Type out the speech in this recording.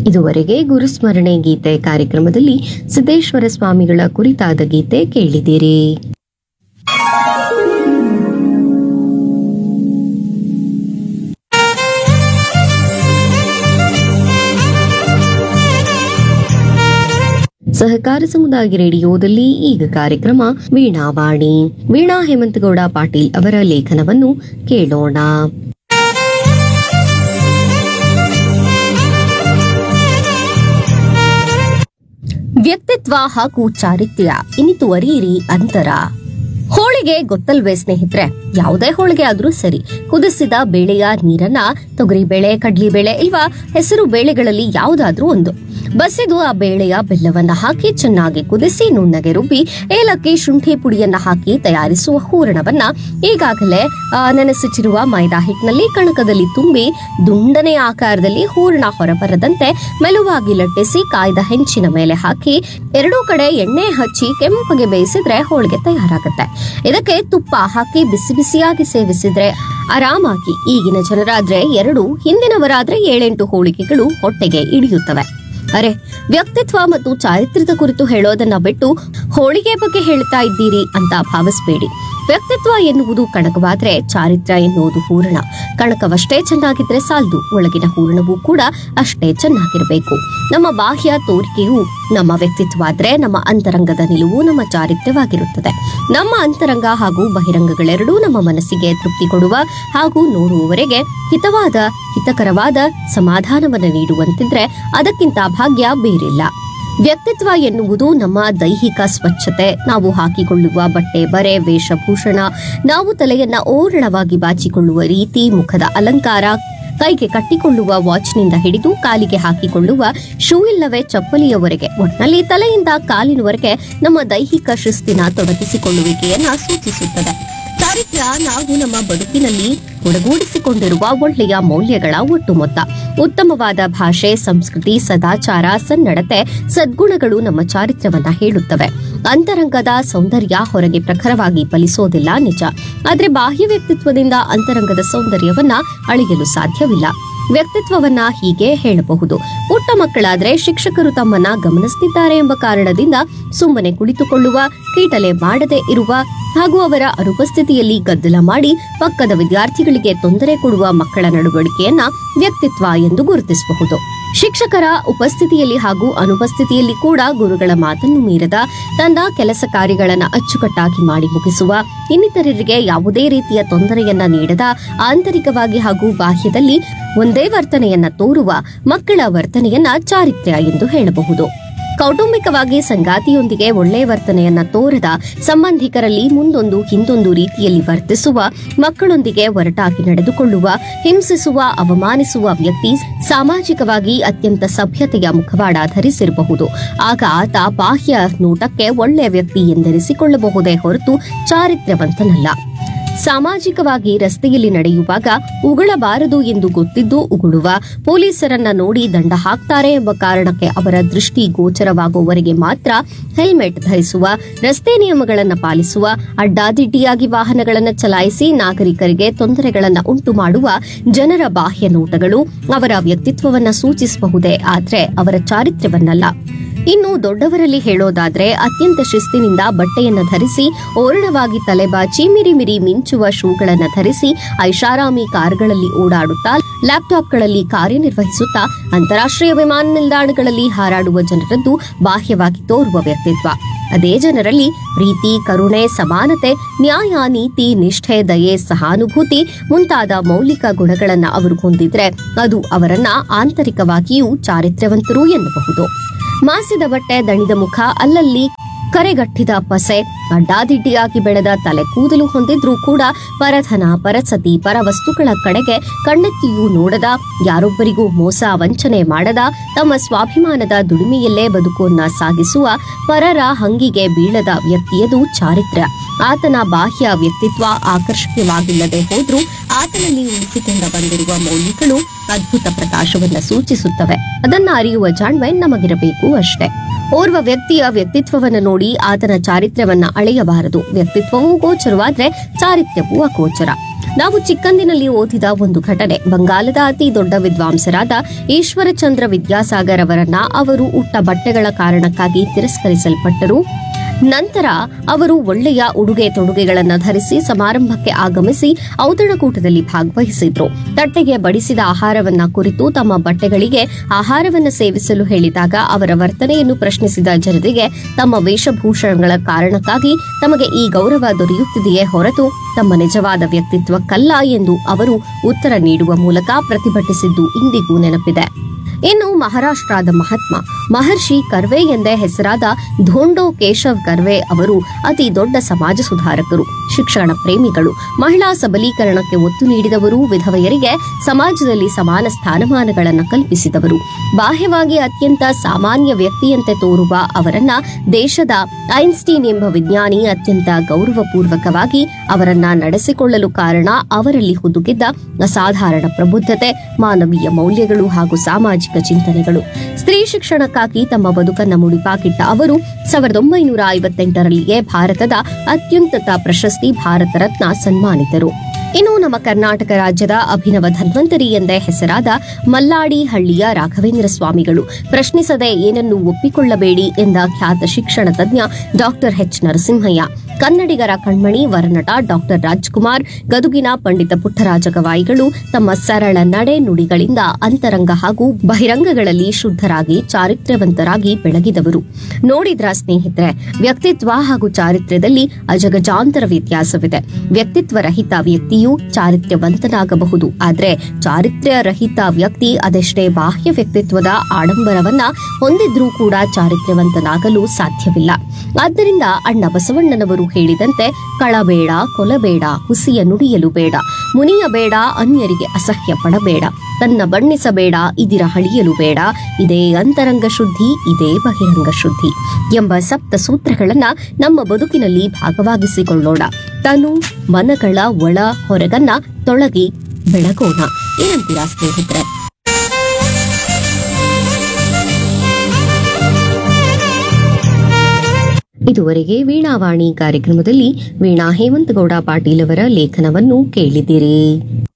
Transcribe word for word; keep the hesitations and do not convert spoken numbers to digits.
ಇದುವರೆಗೆ ಗುರುಸ್ಮರಣೆ ಗೀತೆ ಕಾರ್ಯಕ್ರಮದಲ್ಲಿ ಸಿದ್ದೇಶ್ವರ ಸ್ವಾಮಿಗಳ ಕುರಿತಾದ ಗೀತೆ ಕೇಳಿದಿರಿ. ಸಹಕಾರ ಸಮುದಾಯ ರೇಡಿಯೋದಲ್ಲಿ ಈಗ ಕಾರ್ಯಕ್ರಮ ವೀಣಾವಾಣಿ. ವೀಣಾ ಹೇಮಂತಗೌಡ ಪಾಟೀಲ್ ಅವರ ಲೇಖನವನ್ನು ಕೇಳೋಣ. ವ್ಯಕ್ತಿತ್ವ ಹಾಗೂ ಚಾರಿತ್ರ್ಯ ಇನಿತುವರಿಯಿರಿ ಅಂತರ. ಹೋಳಿಗೆ ಗೊತ್ತಲ್ವೇ ಸ್ನೇಹಿತರೆ? ಯಾವುದೇ ಹೋಳಿಗೆ ಆದ್ರೂ ಸರಿ, ಕುದಿಸಿದ ಬೇಳೆಯ ನೀರನ್ನ ತೊಗರಿ ಬೇಳೆ, ಕಡ್ಲಿ ಬೇಳೆ ಇಲ್ವಾ ಹೆಸರು ಬೇಳೆಗಳಲ್ಲಿ ಯಾವುದಾದ್ರೂ ಒಂದು ಬಸಿದು ಆ ಬೇಳೆಯ ಬೆಲ್ಲವನ್ನ ಹಾಕಿ ಚೆನ್ನಾಗಿ ಕುದಿಸಿ ನುಣ್ಣಗೆ ರುಬ್ಬಿ ಏಲಕ್ಕಿ ಶುಂಠಿ ಪುಡಿಯನ್ನ ಹಾಕಿ ತಯಾರಿಸುವ ಹೂರಣವನ್ನ ಈಗಾಗಲೇ ನೆನೆಸಿಟ್ಟಿರುವ ಮೈದಾ ಹಿಟ್ಟಿನಲ್ಲಿ ಕಣಕದಲ್ಲಿ ತುಂಬಿ ದುಂಡನೆ ಆಕಾರದಲ್ಲಿ ಹೂರಣ ಹೊರಬರದಂತೆ ಮೆಲುವಾಗಿ ಲಟ್ಟಿಸಿ ಕಾಯ್ದ ಹೆಂಚಿನ ಮೇಲೆ ಹಾಕಿ ಎರಡೂ ಕಡೆ ಎಣ್ಣೆ ಹಚ್ಚಿ ಕೆಂಪಗೆ ಬೇಯಿಸಿದ್ರೆ ಹೋಳಿಗೆ ತಯಾರಾಗುತ್ತೆ. ಇದಕ್ಕೆ ತುಪ್ಪ ಹಾಕಿ ಬಿಸಿ ಬಿಸಿಯಾಗಿ ಸೇವಿಸಿದ್ರೆ ಆರಾಮಾಗಿ ಈಗಿನ ಜನರಾದ್ರೆ ಎರಡು, ಹಿಂದಿನವರಾದ್ರೆ ಏಳೆಂಟು ಹೋಳಿಗೆಗಳು ಹೊಟ್ಟೆಗೆ ಹಿಡಿಯುತ್ತವೆ. ಅರೆ, ವ್ಯಕ್ತಿತ್ವ ಮತ್ತು ಚಾರಿತ್ರ್ಯದ ಕುರಿತು ಹೇಳೋದನ್ನ ಬಿಟ್ಟು ಹೋಳಿಗೆ ಬಗ್ಗೆ ಹೇಳ್ತಾ ಇದ್ದೀರಿ ಅಂತ ಭಾವಿಸಬೇಡಿ. ವ್ಯಕ್ತಿತ್ವ ಎನ್ನುವುದು ಕಣಕವಾದ್ರೆ ಚಾರಿತ್ರ್ಯ ಎನ್ನುವುದು ಹೂರಣ. ಕಣಕವಷ್ಟೇ ಚೆನ್ನಾಗಿದ್ರೆ ಸಾಲದು, ಒಳಗಿನ ಹೂರಣವೂ ಕೂಡ ಅಷ್ಟೇ ಚೆನ್ನಾಗಿರಬೇಕು. ನಮ್ಮ ಬಾಹ್ಯ ತೋರಿಕೆಯು ನಮ್ಮ ವ್ಯಕ್ತಿತ್ವ ಆದ್ರೆ ನಮ್ಮ ಅಂತರಂಗದ ನಿಲುವು ನಮ್ಮ ಚಾರಿತ್ರ್ಯವಾಗಿರುತ್ತದೆ. ನಮ್ಮ ಅಂತರಂಗ ಹಾಗೂ ಬಹಿರಂಗಗಳೆರಡೂ ನಮ್ಮ ಮನಸ್ಸಿಗೆ ತೃಪ್ತಿ ಕೊಡುವ ಹಾಗೂ ನೋಡುವವರೆಗೆ ಹಿತವಾದ ಹಿತಕರವಾದ ಸಮಾಧಾನವನ್ನು ನೀಡುವಂತಿದ್ರೆ ಅದಕ್ಕಿಂತ ಭಾಗ್ಯ ಬೇರಿಲ್ಲ. ವ್ಯಕ್ತಿತ್ವ ಎನ್ನುವುದು ನಮ್ಮ ದೈಹಿಕ ಸ್ವಚ್ಛತೆ, ನಾವು ಹಾಕಿಕೊಳ್ಳುವ ಬಟ್ಟೆ ಬರೆ, ವೇಷಭೂಷಣ, ನಾವು ತಲೆಯನ್ನ ಓರಣವಾಗಿ ಬಾಚಿಕೊಳ್ಳುವ ರೀತಿ, ಮುಖದ ಅಲಂಕಾರ, ಕೈಗೆ ಕಟ್ಟಿಕೊಳ್ಳುವ ವಾಚ್ನಿಂದ ಹಿಡಿದು ಕಾಲಿಗೆ ಹಾಕಿಕೊಳ್ಳುವ ಶೂ ಇಲ್ಲವೇ ಚಪ್ಪಲಿಯವರೆಗೆ, ಒಟ್ನಲ್ಲಿ ತಲೆಯಿಂದ ಕಾಲಿನವರೆಗೆ ನಮ್ಮ ದೈಹಿಕ ಶಿಸ್ತಿನ ತೊಡಗಿಸಿಕೊಳ್ಳುವಿಕೆಯನ್ನ ಸೂಚಿಸುತ್ತದೆ. ಚಾರಿತ್ರ್ಯ ನಾವು ನಮ್ಮ ಬದುಕಿನಲ್ಲಿ ಒಡಗೂಡಿಸಿಕೊಂಡಿರುವ ಒಳ್ಳೆಯ ಮೌಲ್ಯಗಳ ಒಟ್ಟು ಮೊತ್ತ. ಉತ್ತಮವಾದ ಭಾಷೆ, ಸಂಸ್ಕೃತಿ, ಸದಾಚಾರ, ಸನ್ನಡತೆ, ಸದ್ಗುಣಗಳು ನಮ್ಮ ಚಾರಿತ್ರ್ಯವನ್ನ ಹೇಳುತ್ತವೆ. ಅಂತರಂಗದ ಸೌಂದರ್ಯ ಹೊರಗೆ ಪ್ರಖರವಾಗಿ ಫಲಿಸೋದಿಲ್ಲ ನಿಜ, ಆದ್ರೆ ಬಾಹ್ಯ ವ್ಯಕ್ತಿತ್ವದಿಂದ ಅಂತರಂಗದ ಸೌಂದರ್ಯವನ್ನ ಅಳೆಯಲು ಸಾಧ್ಯವಿಲ್ಲ. ವ್ಯಕ್ತಿತ್ವವನ್ನ ಹೀಗೆ ಹೇಳಬಹುದು: ಪುಟ್ಟ ಮಕ್ಕಳಾದ್ರೆ ಶಿಕ್ಷಕರು ತಮ್ಮನ್ನ ಗಮನಿಸುತ್ತಿದ್ದಾರೆ ಎಂಬ ಕಾರಣದಿಂದ ಸುಮ್ಮನೆ ಕುಳಿತುಕೊಳ್ಳುವ, ಕೀಟಲೆ ಮಾಡದೆ ಇರುವ ಹಾಗೂ ಅವರ ಅನುಪಸ್ಥಿತಿಯಲ್ಲಿ ಗದ್ದಲ ಮಾಡಿ ಪಕ್ಕದ ವಿದ್ಯಾರ್ಥಿಗಳಿಗೆ ತೊಂದರೆ ಕೊಡುವ ಮಕ್ಕಳ ನಡವಳಿಕೆಯನ್ನ ವ್ಯಕ್ತಿತ್ವ ಎಂದು ಗುರುತಿಸಬಹುದು. ಶಿಕ್ಷಕರ ಉಪಸ್ಥಿತಿಯಲ್ಲಿ ಹಾಗೂ ಅನುಪಸ್ಥಿತಿಯಲ್ಲಿ ಕೂಡ ಗುರುಗಳ ಮಾತನ್ನು ಮೀರದ, ತನ್ನ ಕೆಲಸ ಕಾರ್ಯಗಳನ್ನು ಅಚ್ಚುಕಟ್ಟಾಗಿ ಮಾಡಿ ಮುಗಿಸುವ, ಇನ್ನಿತರರಿಗೆ ಯಾವುದೇ ರೀತಿಯ ತೊಂದರೆಯನ್ನ ನೀಡದ, ಆಂತರಿಕವಾಗಿ ಹಾಗೂ ಬಾಹ್ಯದಲ್ಲಿ ಒಂದೇ ವರ್ತನೆಯನ್ನ ತೋರುವ ಮಕ್ಕಳ ವರ್ತನೆಯನ್ನ ಚಾರಿತ್ರ್ಯ ಎಂದು ಹೇಳಬಹುದು. ಕೌಟುಂಬಿಕವಾಗಿ ಸಂಗಾತಿಯೊಂದಿಗೆ ಒಳ್ಳೆಯ ವರ್ತನೆಯನ್ನ ತೋರದ, ಸಂಬಂಧಿಕರಲ್ಲಿ ಮುಂದೊಂದು ಹಿಂದೊಂದು ರೀತಿಯಲ್ಲಿ ವರ್ತಿಸುವ, ಮಕ್ಕಳೊಂದಿಗೆ ಒರಟಾಗಿ ನಡೆದುಕೊಳ್ಳುವ, ಹಿಂಸಿಸುವ, ಅವಮಾನಿಸುವ ವ್ಯಕ್ತಿ ಸಾಮಾಜಿಕವಾಗಿ ಅತ್ಯಂತ ಸಭ್ಯತೆಯ ಮುಖವಾಡ ಧರಿಸಿರಬಹುದು. ಆಗ ಆತ ಬಾಹ್ಯ ನೋಟಕ್ಕೆ ಒಳ್ಳೆಯ ವ್ಯಕ್ತಿ ಎಂದೆನಿಸಿಕೊಳ್ಳಬಹುದೇ ಹೊರತು ಚಾರಿತ್ರ್ಯವಂತನಲ್ಲ. ಸಾಮಾಜಿಕವಾಗಿ ರಸ್ತೆಯಲ್ಲಿ ನಡೆಯುವಾಗ ಉಗುಳಬಾರದು ಎಂದು ಗೊತ್ತಿದ್ದು ಉಗುಳುವ, ಪೊಲೀಸರನ್ನ ನೋಡಿ ದಂಡ ಹಾಕ್ತಾರೆ ಎಂಬ ಕಾರಣಕ್ಕೆ ಅವರ ದೃಷ್ಟಿ ಗೋಚರವಾಗುವವರೆಗೆ ಮಾತ್ರ ಹೆಲ್ಮೆಟ್ ಧರಿಸುವ, ರಸ್ತೆ ನಿಯಮಗಳನ್ನು ಪಾಲಿಸುವ, ಅಡ್ಡಾದಿಡ್ಡಿಯಾಗಿ ವಾಹನಗಳನ್ನು ಚಲಾಯಿಸಿ ನಾಗರಿಕರಿಗೆ ತೊಂದರೆಗಳನ್ನು ಉಂಟು ಮಾಡುವ ಜನರ ಬಾಹ್ಯ ನೋಟಗಳು ಅವರ ವ್ಯಕ್ತಿತ್ವವನ್ನ ಸೂಚಿಸಬಹುದೇ, ಆದ್ರೆ ಅವರ ಚಾರಿತ್ರ್ಯವನ್ನಲ್ಲ. ಇನ್ನು ದೊಡ್ಡವರಲ್ಲಿ ಹೇಳೋದಾದ್ರೆ ಅತ್ಯಂತ ಶಿಸ್ತಿನಿಂದ ಬಟ್ಟೆಯನ್ನ ಧರಿಸಿ, ಓರಣವಾಗಿ ತಲೆಬಾಚಿ, ಮಿರಿಮಿರಿ ಮಿಂಚುವ ಶೂಗಳನ್ನ ಧರಿಸಿ, ಐಷಾರಾಮಿ ಕಾರುಗಳಲ್ಲಿ ಓಡಾಡುತ್ತಾ, ಲ್ಯಾಪ್ಟಾಪ್ಗಳಲ್ಲಿ ಕಾರ್ಯನಿರ್ವಹಿಸುತ್ತಾ, ಅಂತಾರಾಷ್ಟ್ರೀಯ ವಿಮಾನ ನಿಲ್ದಾಣಗಳಲ್ಲಿ ಹಾರಾಡುವ ಜನರದ್ದು ಬಾಹ್ಯವಾಗಿ ತೋರುವ ವ್ಯಕ್ತಿತ್ವ. ಅದೇ ಜನರಲ್ಲಿ ಪ್ರೀತಿ, ಕರುಣೆ, ಸಮಾನತೆ, ನ್ಯಾಯ, ನೀತಿ, ನಿಷ್ಠೆ, ದಯೆ, ಸಹಾನುಭೂತಿ ಮುಂತಾದ ಮೌಲಿಕ ಗುಣಗಳನ್ನ ಅವರು ಹೊಂದಿದ್ರೆ ಅದು ಅವರನ್ನ ಆಂತರಿಕವಾಗಿಯೂ ಚಾರಿತ್ರ್ಯವಂತರು ಎನ್ನಬಹುದು. ಮಾಸಿದ ಬಟ್ಟೆ, ದಣಿದ ಮುಖ, ಅಲ್ಲಲ್ಲಿ ಕರೆಗಟ್ಟಿದ ಪಸೆ, ಅಡ್ಡಾದಿಡ್ಡಿಯಾಗಿ ಬೆಳೆದ ತಲೆ ಕೂದಲು ಹೊಂದಿದ್ರೂ ಕೂಡ ಪರಧನ, ಪರಸತಿ, ಪರವಸ್ತುಗಳ ಕಡೆಗೆ ಕಣ್ಣೆತ್ತಿಯೂ ನೋಡದ, ಯಾರೊಬ್ಬರಿಗೂ ಮೋಸ ವಂಚನೆ ಮಾಡದ, ತಮ್ಮ ಸ್ವಾಭಿಮಾನದ ದುಡಿಮೆಯಲ್ಲೇ ಬದುಕನ್ನ ಸಾಗಿಸುವ, ಪರರ ಹಂಗಿಗೆ ಬೀಳದ ವ್ಯಕ್ತಿಯದು ಚಾರಿತ್ರ್ಯ. ಆತನ ಬಾಹ್ಯ ವ್ಯಕ್ತಿತ್ವ ಆಕರ್ಷಕವಾಗಿಲ್ಲದೆ ಹೋದ್ರೂ ಆತನಲ್ಲಿ ಉಳಿಸಿಕೊಂಡು ಬಂದಿರುವ ಮೌಲ್ಯಗಳು ಅದ್ಭುತ ಪ್ರಕಾಶವನ್ನ ಸೂಚಿಸುತ್ತವೆ. ಅದನ್ನ ಅರಿಯುವ ಜಾಣ್ಮೆ ನಮಗಿರಬೇಕು ಅಷ್ಟೇ. ಓರ್ವ ವ್ಯಕ್ತಿಯ ವ್ಯಕ್ತಿತ್ವವನ್ನು ನೋಡಿ ಆತನ ಚಾರಿತ್ರ್ಯವನ್ನ ಅಳೆಯಬಾರದು. ವ್ಯಕ್ತಿತ್ವವೂ ಗೋಚರವಾದ್ರೆ ಚಾರಿತ್ರ್ಯವೂ ಅಗೋಚರ. ನಾವು ಚಿಕ್ಕಂದಿನಲ್ಲಿ ಓದಿದ ಒಂದು ಘಟನೆ. ಬಂಗಾಲದ ಅತಿ ದೊಡ್ಡ ವಿದ್ವಾಂಸರಾದ ಈಶ್ವರಚಂದ್ರ ವಿದ್ಯಾಸಾಗರ್ ಅವರನ್ನ ಅವರು ಉಟ್ಟ ಬಟ್ಟೆಗಳ ಕಾರಣಕ್ಕಾಗಿ ತಿರಸ್ಕರಿಸಲ್ಪಟ್ಟರು. ನಂತರ ಅವರು ಒಳ್ಳೆಯ ಉಡುಗೆ ತೊಡುಗೆಗಳನ್ನು ಧರಿಸಿ ಸಮಾರಂಭಕ್ಕೆ ಆಗಮಿಸಿ ಔತಣಕೂಟದಲ್ಲಿ ಭಾಗವಹಿಸಿದ್ರು. ತಟ್ಟೆಗೆ ಬಡಿಸಿದ ಆಹಾರವನ್ನ ಕುರಿತು ತಮ್ಮ ಬಟ್ಟೆಗಳಿಗೆ ಆಹಾರವನ್ನು ಸೇವಿಸಲು ಹೇಳಿದಾಗ ಅವರ ವರ್ತನೆಯನ್ನು ಪ್ರಶ್ನಿಸಿದ ಜನರಿಗೆ ತಮ್ಮ ವೇಷಭೂಷಣಗಳ ಕಾರಣಕ್ಕಾಗಿ ತಮಗೆ ಈ ಗೌರವ ದೊರೆಯುತ್ತಿದೆಯೇ ಹೊರತು ತಮ್ಮ ನಿಜವಾದ ವ್ಯಕ್ತಿತ್ವಕ್ಕಲ್ಲ ಎಂದು ಅವರು ಉತ್ತರ ನೀಡುವ ಮೂಲಕ ಪ್ರತಿಭಟಿಸಿದ್ದು ಇಂದಿಗೂ ನೆನಪಿದೆ. ಇನ್ನು ಮಹಾರಾಷ್ಟ್ರದ ಮಹಾತ್ಮ ಮಹರ್ಷಿ ಕರ್ವೆ ಎಂದೇ ಹೆಸರಾದ ಧೋಂಡೋ ಕೇಶವ್ ಕರ್ವೆ ಅವರು ಅತಿ ದೊಡ್ಡ ಸಮಾಜ ಸುಧಾರಕರು, ಶಿಕ್ಷಣ ಪ್ರೇಮಿಗಳು, ಮಹಿಳಾ ಸಬಲೀಕರಣಕ್ಕೆ ಒತ್ತು ನೀಡಿದವರು, ವಿಧವೆಯರಿಗೆ ಸಮಾಜದಲ್ಲಿ ಸಮಾನ ಸ್ಥಾನಮಾನಗಳನ್ನು ಕಲ್ಪಿಸಿದವರು. ಬಾಹ್ಯವಾಗಿ ಅತ್ಯಂತ ಸಾಮಾನ್ಯ ವ್ಯಕ್ತಿಯಂತೆ ತೋರುವ ಅವರನ್ನ ದೇಶದ ಐನ್ಸ್ಟೀನ್ ಎಂಬ ವಿಜ್ಞಾನಿ ಅತ್ಯಂತ ಗೌರವಪೂರ್ವಕವಾಗಿ ಅವರನ್ನ ನಡೆಸಿಕೊಳ್ಳಲು ಕಾರಣ ಅವರಲ್ಲಿ ಹುದುಗಿದ್ದ ಅಸಾಧಾರಣ ಪ್ರಬುದ್ಧತೆ, ಮಾನವೀಯ ಮೌಲ್ಯಗಳು ಹಾಗೂ ಸಾಮಾಜಿಕ ಚಿಂತನೆಗಳು. ಸ್ತ್ರೀ ಶಿಕ್ಷಣಕ್ಕಾಗಿ ತಮ್ಮ ಬದುಕನ್ನ ಮುಡಿಪಾಗಿಟ್ಟ ಅವರು ಸಾವಿರದ ಒಂಬೈನೂರ ಐವತ್ತೆಂಟರಲ್ಲಿಯೇ ಭಾರತದ ಅತ್ಯುನ್ನತ ಪ್ರಶಸ್ತಿ ಭಾರತ ರತ್ನ ಸನ್ಮಾನಿತರು. ಇನ್ನು ನಮ್ಮ ಕರ್ನಾಟಕ ರಾಜ್ಯದ ಅಭಿನವ ಧನ್ವಂತರಿ ಎಂದೇ ಹೆಸರಾದ ಮಲ್ಲಾಡಿ ಹಳ್ಳಿಯ ರಾಘವೇಂದ್ರ ಸ್ವಾಮಿಗಳು, ಪ್ರಶ್ನಿಸದೆ ಏನನ್ನು ಒಪ್ಪಿಕೊಳ್ಳಬೇಡಿ ಎಂದ ಖ್ಯಾತ ಶಿಕ್ಷಣ ತಜ್ಞ ಡಾಕ್ಟರ್ ಎಚ್ ನರಸಿಂಹಯ್ಯ, ಕನ್ನಡಿಗರ ಕಣ್ಮಣಿ ವರನಟ ಡಾಕ್ಟರ್ ರಾಜ್ಕುಮಾರ್, ಗದುಗಿನ ಪಂಡಿತ ಪುಟ್ಟರಾಜ ಗವಾಯಿಗಳು ತಮ್ಮ ಸರಳ ನಡೆ ನುಡಿಗಳಿಂದ ಅಂತರಂಗ ಹಾಗೂ ಬಹಿರಂಗಗಳಲ್ಲಿ ಶುದ್ಧರಾಗಿ ಚಾರಿತ್ರ್ಯವಂತರಾಗಿ ಬೆಳಗಿದವರು. ನೋಡಿದ್ರ ಸ್ನೇಹಿತರೆ, ವ್ಯಕ್ತಿತ್ವ ಹಾಗೂ ಚಾರಿತ್ರ್ಯದಲ್ಲಿ ಅಜಗಜಾಂತರ ವ್ಯತ್ಯಾಸವಿದೆ. ವ್ಯಕ್ತಿತ್ವ ರಹಿತ ವ್ಯಕ್ತಿಯು ಚಾರಿತ್ರ್ಯವಂತನಾಗಬಹುದು, ಆದರೆ ಚಾರಿತ್ರ್ಯ ರಹಿತ ವ್ಯಕ್ತಿ ಅದೆಷ್ಟೇ ಬಾಹ್ಯ ವ್ಯಕ್ತಿತ್ವದ ಆಡಂಬರವನ್ನ ಹೊಂದಿದ್ರೂ ಕೂಡ ಚಾರಿತ್ರ್ಯವಂತನಾಗಲು ಸಾಧ್ಯವಿಲ್ಲ. ಆದ್ದರಿಂದ ಅಣ್ಣ ಬಸವಣ್ಣನವರು ಹೇಳಿದಂತೆ ಕಳಬೇಡ, ಕೊಲಬೇಡ, ಹುಸಿಯ ನುಡಿಯಲು ಬೇಡ, ಮುನಿಯಬೇಡ, ಅನ್ಯರಿಗೆ ಅಸಹ್ಯ ಪಡಬೇಡ, ತನ್ನ ಬಣ್ಣಿಸಬೇಡ, ಇದಿರ ಹಳಿಯಲು ಬೇಡ, ಇದೇ ಅಂತರಂಗ ಶುದ್ಧಿ, ಇದೇ ಬಹಿರಂಗ ಶುದ್ಧಿ ಎಂಬ ಸಪ್ತ ಸೂತ್ರಗಳನ್ನ ನಮ್ಮ ಬದುಕಿನಲ್ಲಿ ಭಾಗವಾಗಿಸಿಕೊಳ್ಳೋಣ. ತನು ಮನಗಳ ಒಳ ಹೊರಗನ್ನ ತೊಳಗಿ ಬೆಳಗೋಣ. ಏನಂತೀರಾ ಸ್ನೇಹಿತರೆ? ಇದುವರೆಗೆ ವೀಣಾವಾಣಿ ಕಾರ್ಯಕ್ರಮದಲ್ಲಿ ವೀಣಾ ಹೇಮಂತಗೌಡ ಪಾಟೀಲ್ ಅವರ ಲೇಖನವನ್ನು ಕೇಳಿದಿರಿ.